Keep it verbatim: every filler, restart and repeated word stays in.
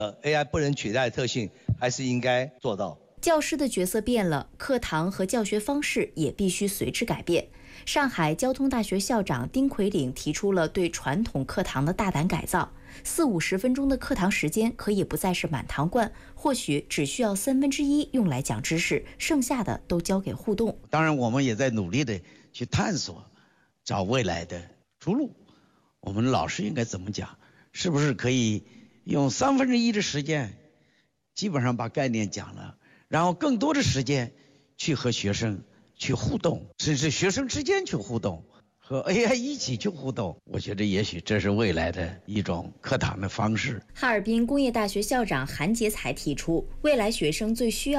呃 A I 不能取代的特性还是应该做到。 教师的角色变了，课堂和教学方式也必须随之改变。上海交通大学校长丁奎岭提出了对传统课堂的大胆改造，四五十分钟的课堂时间可以不再是满堂灌，或许只需要三分之一用来讲知识，剩下的都交给互动。 当然，我们也在努力的去探索，找未来的出路。我们老师应该怎么讲？是不是可以用三分之一的时间，基本上把概念讲了，然后更多的时间去和学生去互动，甚至学生之间去互动，和 A I 一起去互动。我觉得也许这是未来的一种课堂的方式。 哈尔滨工业大学校长韩杰才提出，未来学生最需要